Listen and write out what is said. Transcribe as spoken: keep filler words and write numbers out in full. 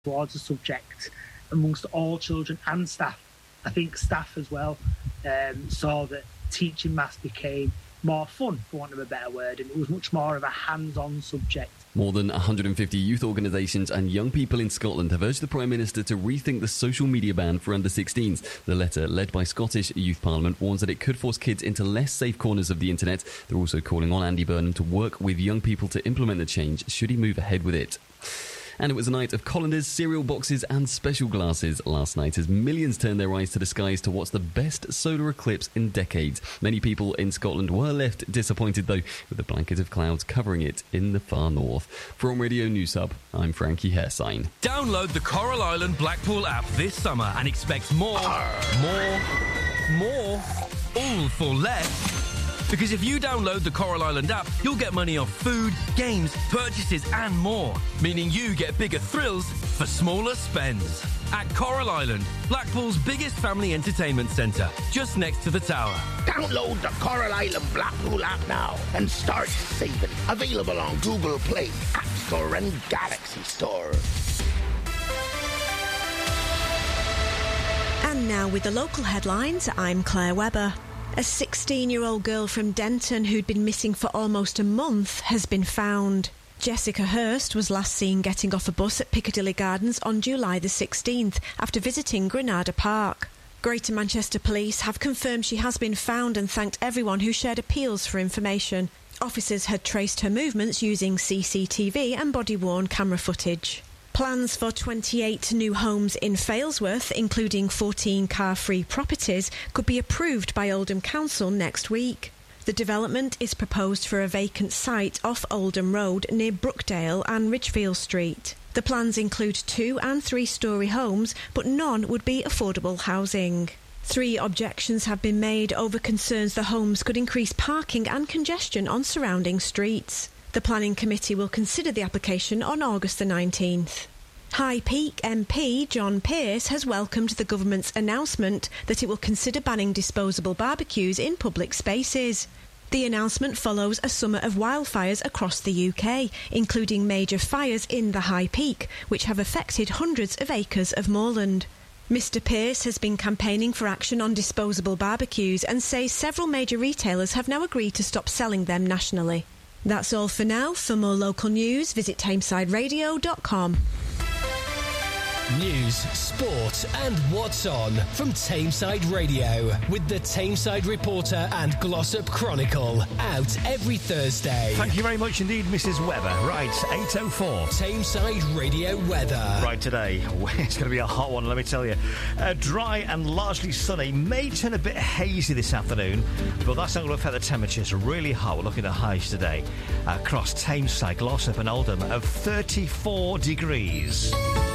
towards the subject amongst all children and staff. I think staff as well um, saw that teaching maths became more fun, for want of a better word, and it was much more of a hands-on subject. More than one hundred fifty youth organisations and young people in Scotland have urged the Prime Minister to rethink the social media ban for under sixteens. The letter, led by Scottish Youth Parliament, warns that it could force kids into less safe corners of the internet. They're also calling on Andy Burnham to work with young people to implement the change, should he move ahead with it. And it was a night of colanders, cereal boxes and special glasses last night as millions turned their eyes to the skies to watch the best solar eclipse in decades. Many people in Scotland were left disappointed, though, with a blanket of clouds covering it in the far north. From Radio News Hub, I'm Frankie Hairsign. Download the Coral Island Blackpool app this summer and expect more, more, more, all for less. Because if you download the Coral Island app, you'll get money off food, games, purchases and more. Meaning you get bigger thrills for smaller spends. At Coral Island, Blackpool's biggest family entertainment centre, just next to the tower. Download the Coral Island Blackpool app now and start saving. Available on Google Play, App Store and Galaxy Store. And now with the local headlines, I'm Claire Webber. A sixteen-year-old girl from Denton who'd been missing for almost a month has been found. Jessica Hurst was last seen getting off a bus at Piccadilly Gardens on July the sixteenth after visiting Granada Park. Greater Manchester Police have confirmed she has been found and thanked everyone who shared appeals for information. Officers had traced her movements using C C T V and body-worn camera footage. Plans for twenty-eight new homes in Failsworth, including fourteen car-free properties, could be approved by Oldham Council next week. The development is proposed for a vacant site off Oldham Road near Brookdale and Ridgefield Street. The plans include two- and three-storey homes, but none would be affordable housing. Three objections have been made over concerns the homes could increase parking and congestion on surrounding streets. The Planning Committee will consider the application on August the nineteenth. High Peak M P John Pearce has welcomed the government's announcement that it will consider banning disposable barbecues in public spaces. The announcement follows a summer of wildfires across the U K, including major fires in the High Peak, which have affected hundreds of acres of moorland. Mister Pearce has been campaigning for action on disposable barbecues and says several major retailers have now agreed to stop selling them nationally. That's all for now. For more local news, visit tameside radio dot com. News, sport and what's on from Tameside Radio with the Tameside Reporter and Glossop Chronicle, out every Thursday. Thank you very much indeed, Missus Webber. Right, eight oh four. Tameside Radio weather. Right, today, it's going to be a hot one, let me tell you. Uh, dry and largely sunny, may turn a bit hazy this afternoon, but that's not going to affect the temperatures. Really hot. We're looking at highs today across Tameside, Glossop and Oldham of thirty-four degrees.